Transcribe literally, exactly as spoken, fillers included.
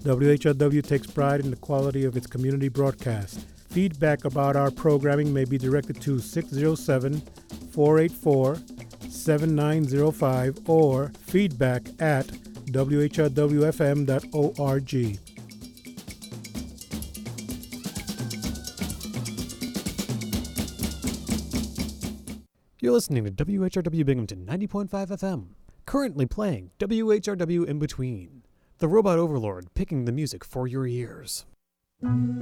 W H R W takes pride in the quality of its community broadcast. Feedback about our programming may be directed to six oh seven, four eight four, seven nine oh five or feedback at w h r w f m dot org. You're listening to W H R W Binghamton ninety point five F M. Currently playing W H R W In Between, the robot overlord picking the music for your ears.